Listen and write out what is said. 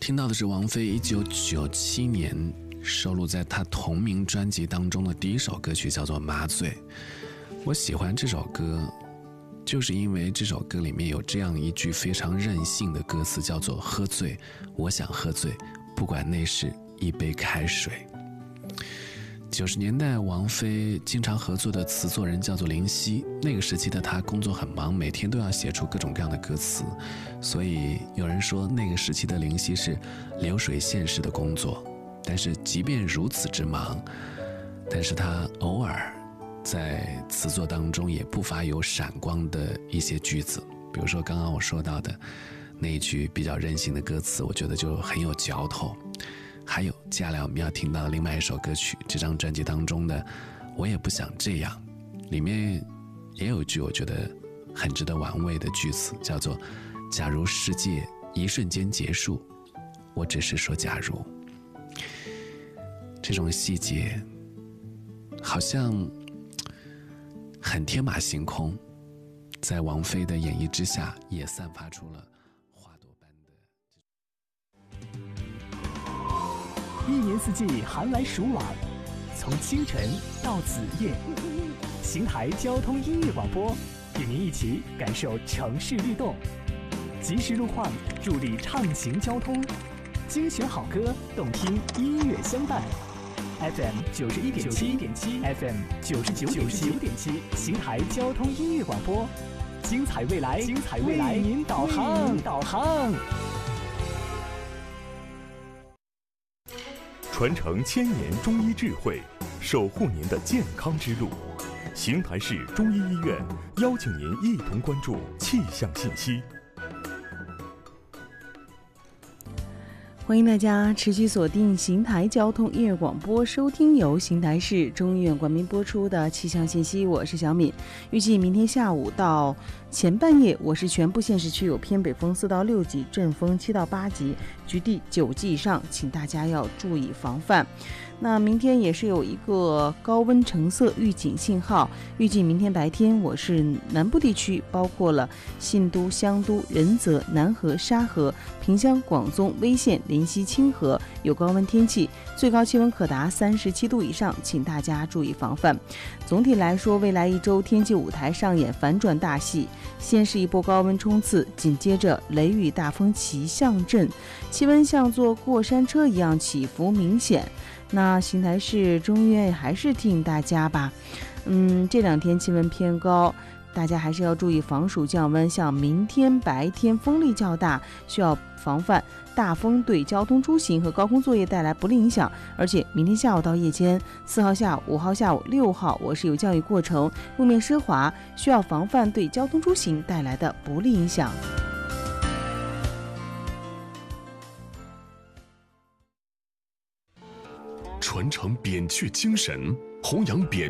听到的是王菲1997年收录在她同名专辑当中的第一首歌曲，叫做《麻醉》。我喜欢这首歌，就是因为这首歌里面有这样一句非常任性的歌词，叫做喝醉，我想喝醉，不管那是一杯开水。90年代王菲经常合作的词作人叫做林夕，那个时期的她工作很忙，每天都要写出各种各样的歌词，所以有人说那个时期的林夕是流水线式的工作。但是即便如此之忙，但是她偶尔在词作当中也不乏有闪光的一些句子，比如说刚刚我说到的那一句比较任性的歌词，我觉得就很有嚼头。还有接下来我们要听到另外一首歌曲，这张专辑当中的我也不想这样，里面也有一句我觉得很值得玩味的句子，叫做假如世界一瞬间结束，我只是说假如。这种细节好像很天马行空，在王菲的演绎之下也散发出了花朵般的。 一年四季寒来暑往，从清晨到子夜，邢台交通音乐广播与您一起感受城市律动，及时路况助力畅行交通，精选好歌，动听音乐相伴。FM 91.7 FM 99.7，邢台交通音乐广播，精彩未来，为您导航。 传承千年中医智慧，守护您的健康之路。邢台市中医医院邀请您一同关注气象信息。 欢迎大家持续锁定邢台交通音乐广播，收听由邢台市中医院冠名播出的气象信息。我是小敏。预计明天下午到前半夜，我市全部县市区有偏北风4到6级，阵风7到8级，局地9级以上，请大家要注意防范。那明天也是有一个高温橙色预警信号，预计明天白天我市南部地区，包括了信都、香都、仁泽、南河、沙河、萍乡、广宗、威县、临溪、清河有高温天气，最高气温可达37度以上，请大家注意防范。总体来说，未来一周天气舞台上演反转大戏，先是一波高温冲刺，紧接着雷雨大风齐象阵，气温像坐过山车一样起伏明显。那邢台市中医院还是提醒大家吧，这两天气温偏高，大家还是要注意防暑降温。像明天白天风力较大，需要防范大风对交通出行和高空作业带来不利影响。而且明天下午到夜间，4号下午、5号下午、6号我市有降雨过程，路面湿滑，需要防范对交通出行带来的不利影响。 传承扁鹊精神，弘扬扁